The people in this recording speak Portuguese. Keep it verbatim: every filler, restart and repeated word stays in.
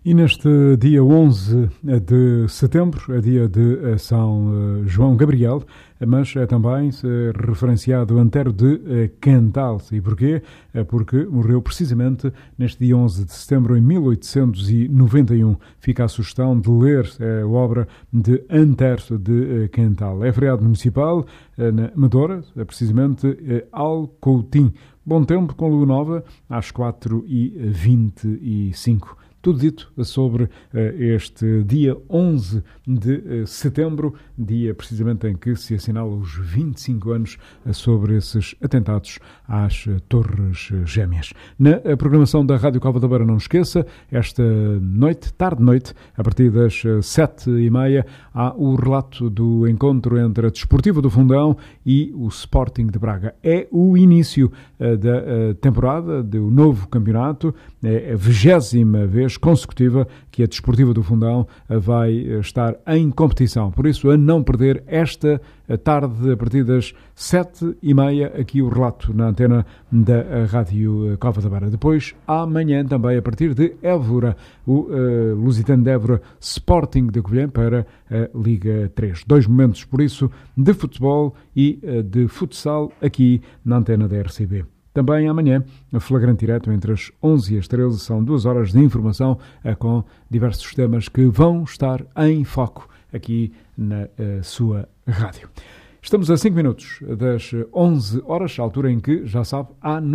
E neste dia onze de setembro, é dia de São João Gabriel, mas é também referenciado Antero de Cantal. E porquê? É porque morreu precisamente neste dia onze de setembro, em mil oitocentos e noventa e um. Fica a sugestão de ler a obra de Antero de Cantal. É feriado municipal na Medora, precisamente Alcoutim. Bom tempo com lua nova às quatro e vinte e cinco. Tudo dito sobre uh, este dia onze de uh, setembro, dia precisamente em que se assinala os vinte e cinco anos uh, sobre esses atentados às uh, Torres Gêmeas. Na uh, programação da Rádio Cova da Beira, não esqueça, esta noite, tarde-noite, a partir das uh, sete e meia, há o relato do encontro entre a Desportiva do Fundão e o Sporting de Braga. É o início uh, da uh, temporada, do novo campeonato, é a vigésima vez consecutiva que a Desportiva do Fundão vai estar em competição. Por isso, a não perder esta tarde, a partir das sete e meia, aqui o relato na antena da Rádio Cova da Beira. Depois, amanhã também, a partir de Évora, o uh, Lusitano de Évora Sporting de Covilhã para a Liga três. Dois momentos, por isso, de futebol e uh, de futsal aqui na antena da R C B. Também amanhã, flagrante direto entre as onze e as treze, são duas horas de informação com diversos temas que vão estar em foco aqui na uh, sua rádio. Estamos a cinco minutos das onze horas, a altura em que, já sabe, há